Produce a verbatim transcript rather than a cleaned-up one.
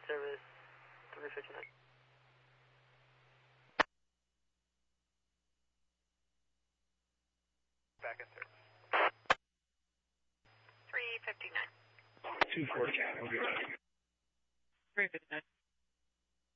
service, three fifty-nine. Back in service. three fifty-nine. two forty. Okay. three fifty-nine.